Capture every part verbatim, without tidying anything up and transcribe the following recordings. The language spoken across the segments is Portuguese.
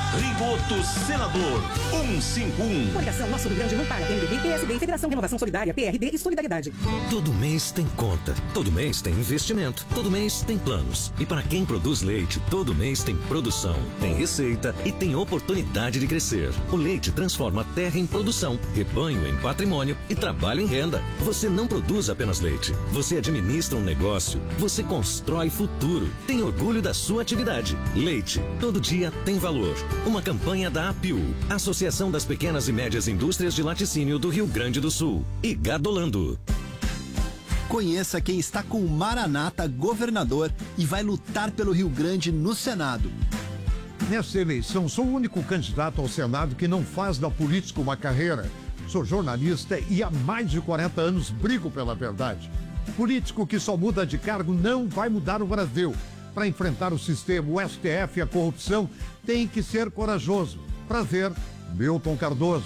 Rigoto Senador cento e cinquenta e um. Coligação Nosso Rio Grande não para. P M D B, P S D, Federação Renovação Solidária, P R D e Solidariedade. Todo mês tem conta, todo mês tem investimento, todo mês tem planos. E para quem produz leite, todo mês tem produção, tem receita e tem oportunidade de crescer. O leite transforma a terra em produção, rebanho em patrimônio e trabalho em renda. Você não produz apenas leite, você administra um negócio, você constrói futuro, tem orgulho da sua atividade. Leite, todo dia tem valor. Uma campanha da A P I U, Associação das Pequenas e Médias Indústrias de Laticínio do Rio Grande do Sul, e Gadolando. Conheça quem está com o Maranata governador e vai lutar pelo Rio Grande no Senado. Nessa eleição, sou o único candidato ao Senado que não faz da política uma carreira. Sou jornalista e há mais de quarenta anos brigo pela verdade. Político que só muda de cargo não vai mudar o Brasil. Para enfrentar o sistema, o S T F e a corrupção, tem que ser corajoso. Prazer, Milton Cardoso.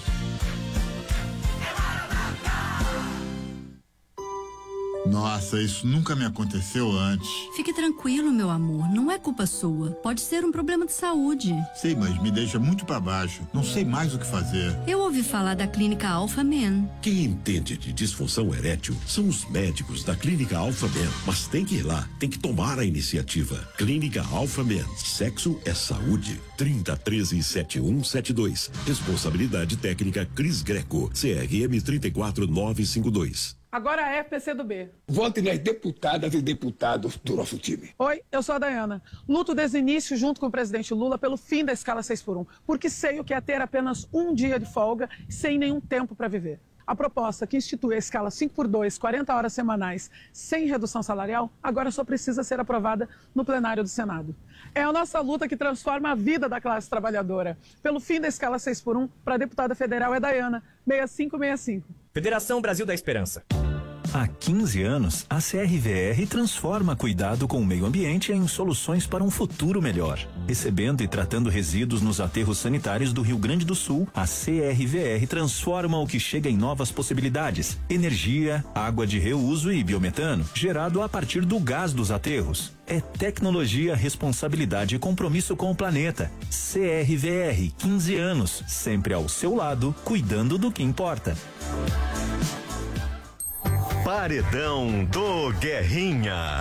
Nossa, isso nunca me aconteceu antes. Fique tranquilo, meu amor, não é culpa sua. Pode ser um problema de saúde. Sei, mas me deixa muito pra baixo. Não sei mais o que fazer. Eu ouvi falar da Clínica Alpha Men. Quem entende de disfunção erétil são os médicos da Clínica Alpha Men. Mas tem que ir lá, tem que tomar a iniciativa. Clínica Alpha Men. Sexo é saúde. trinta, treze, setenta e um, setenta e dois. Responsabilidade técnica Cris Greco. C R M trinta e quatro nove cinco dois. Agora é P C do B. Vote nas deputadas e deputados do nosso time. Oi, eu sou a Dayana. Luto desde o início, junto com o presidente Lula, pelo fim da escala seis por um, porque sei o que é ter apenas um dia de folga sem nenhum tempo para viver. A proposta que institui a escala cinco por dois, quarenta horas semanais, sem redução salarial, agora só precisa ser aprovada no plenário do Senado. É a nossa luta que transforma a vida da classe trabalhadora. Pelo fim da escala seis por um, para a deputada federal é Dayana, seis cinco seis cinco. Federação Brasil da Esperança. Há quinze anos, a C R V R transforma cuidado com o meio ambiente em soluções para um futuro melhor. Recebendo e tratando resíduos nos aterros sanitários do Rio Grande do Sul, a C R V R transforma o que chega em novas possibilidades: energia, água de reuso e biometano, gerado a partir do gás dos aterros. É tecnologia, responsabilidade e compromisso com o planeta. C R V R, quinze anos, sempre ao seu lado, cuidando do que importa. Paredão do Guerrinha.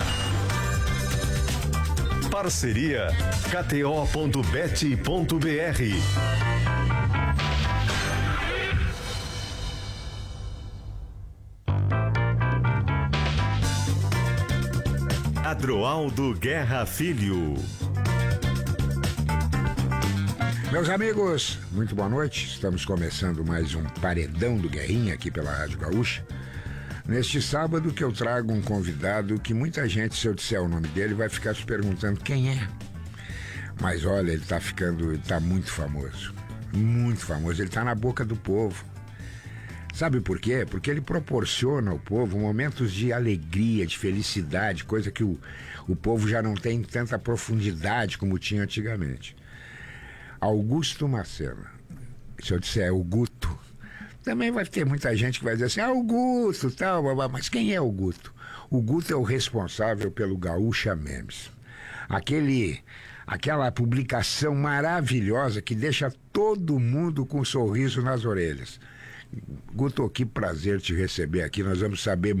Parceria K T O ponto bet ponto B R. Adroaldo Guerra Filho. Meus amigos, muito boa noite. Estamos começando mais um Paredão do Guerrinha aqui pela Rádio Gaúcha. Neste sábado que eu trago um convidado que muita gente, se eu disser o nome dele, vai ficar se perguntando quem é. Mas olha, ele tá ficando, ele tá muito famoso. Muito famoso, ele tá na boca do povo. Sabe por quê? Porque ele proporciona ao povo momentos de alegria, de felicidade, coisa que o, o povo já não tem tanta profundidade como tinha antigamente. Augusto Macena. Se eu disser o Guto, também vai ter muita gente que vai dizer assim, ah, o Guto, tal, mas quem é o Guto? O Guto é o responsável pelo Gaúcha Memes. Aquele, aquela publicação maravilhosa que deixa todo mundo com um sorriso nas orelhas. Guto, que prazer te receber aqui, nós vamos saber